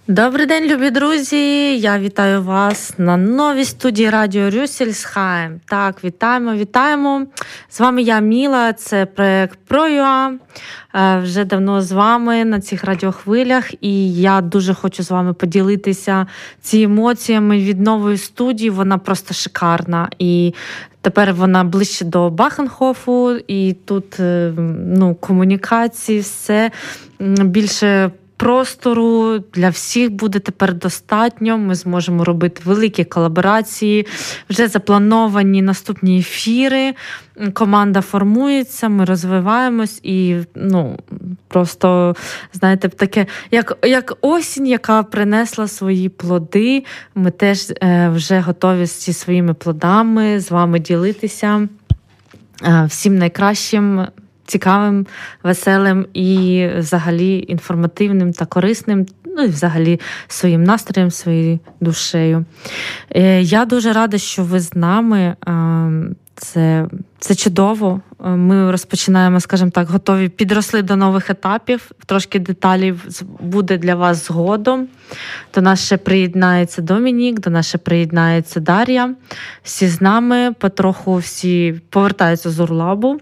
Добрий день, любі друзі! Я вітаю вас на новій студії радіо Рюссельсхайм. Так, вітаємо. З вами я, Міла, це проєкт ProUA. Вже давно з вами на цих радіохвилях, і я дуже хочу з вами поділитися ці емоціями від нової студії. Вона просто шикарна. І тепер вона ближче до Бахенхофу, і тут комунікації, все більше простору для всіх буде тепер достатньо. Ми зможемо робити великі колаборації. Вже заплановані наступні ефіри. Команда формується, ми розвиваємось і, просто, знаєте, таке, як осінь, яка принесла свої плоди. Ми теж вже готові зі своїми плодами з вами ділитися. Всім найкращим, цікавим, веселим і взагалі інформативним та корисним, і взагалі своїм настроєм, своєю душею. Я дуже рада, що ви з нами. Це чудово. Ми розпочинаємо, скажімо так, готові, підросли до нових етапів. Трошки деталів буде для вас згодом. До нас ще приєднається Домінік, до нас ще приєднається Дар'я. Всі з нами, потроху всі повертаються з Урлабу.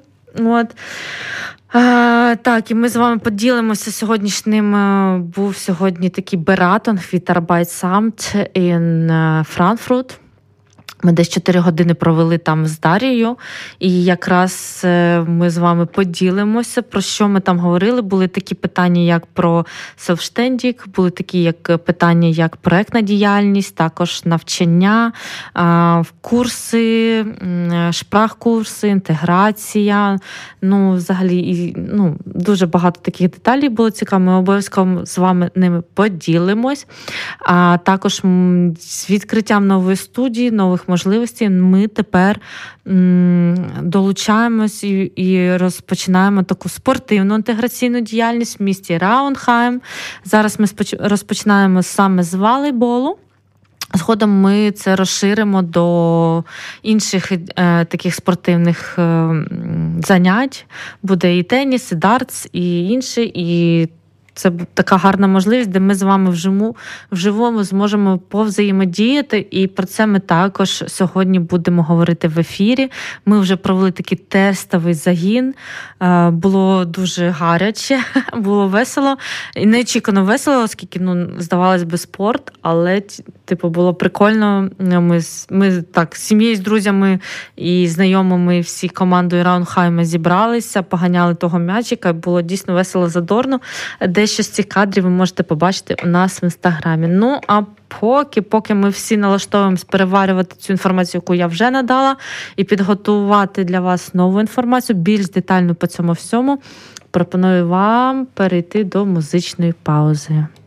Так, і ми з вами поділимося сьогоднішнім. Був сьогодні такий Beratung від Arbeitsamt in Frankfurt. Ми десь 4 години провели там з Дарією, і якраз ми з вами поділимося, про що ми там говорили. Були такі питання, як про Selbstständig, були такі питання, як проектна діяльність, також навчання, курси, шпрахкурси, інтеграція. Взагалі, дуже багато таких деталей було цікаво. Ми обов'язково з вами ними поділимось. А також з відкриттям нової студії, нових можливостей ми тепер долучаємось і розпочинаємо таку спортивну інтеграційну діяльність в місті Раунхайм. Зараз ми розпочинаємо саме з волейболу. Згодом ми це розширимо до інших таких спортивних занять. Буде і теніс, і дартс, і інше, і це така гарна можливість, де ми з вами вживу зможемо повзаємодіяти, і про це ми також сьогодні будемо говорити в ефірі. Ми вже провели такий тестовий загін, було дуже гаряче, було весело, і неочікувано весело, оскільки, здавалось би, спорт, але, було прикольно. Ми так, з сім'єю, з друзями і знайомими, всі командою Раунхайма зібралися, поганяли того м'ячика, було дійсно весело, задорно. Дещо з цих кадрів ви можете побачити у нас в Інстаграмі. А поки ми всі налаштовуємося переварювати цю інформацію, яку я вже надала, і підготувати для вас нову інформацію, більш детально по цьому всьому, пропоную вам перейти до музичної паузи.